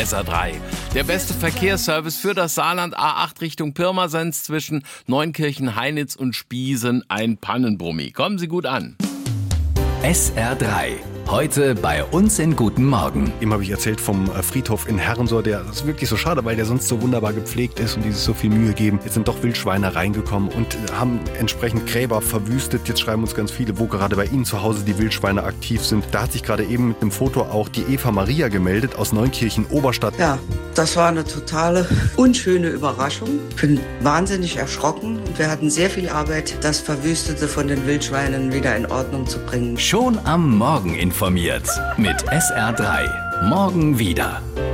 SR3. Der beste Verkehrsservice für das Saarland, A8 Richtung Pirmasens zwischen Neunkirchen, Heinitz und Spiesen, ein Pannenbrummi. Kommen Sie gut an. SR3. Heute bei uns in Guten Morgen. Eben habe ich erzählt vom Friedhof in Herrensohr, das ist wirklich so schade, weil der sonst so wunderbar gepflegt ist und die sich so viel Mühe geben. Jetzt sind doch Wildschweine reingekommen und haben entsprechend Gräber verwüstet. Jetzt schreiben uns ganz viele, wo gerade bei Ihnen zu Hause die Wildschweine aktiv sind. Da hat sich gerade eben mit einem Foto auch die Eva Maria gemeldet aus Neunkirchen-Oberstadt. Ja, das war eine totale unschöne Überraschung. Ich bin wahnsinnig erschrocken und wir hatten sehr viel Arbeit, das Verwüstete von den Wildschweinen wieder in Ordnung zu bringen. Schon am Morgen informiert mit SR3. Morgen wieder.